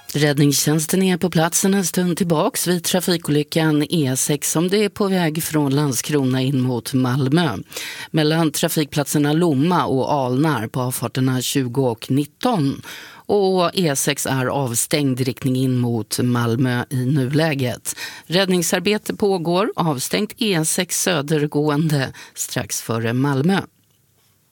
Räddningstjänsten är på platsen en stund tillbaks vid trafikolyckan E6 som det är på väg från Landskrona in mot Malmö. Mellan trafikplatserna Lomma och Alnar på avfarterna 20 och 19. Och E6 är avstängd riktning in mot Malmö i nuläget. Räddningsarbete pågår, avstängt E6 södergående strax före Malmö.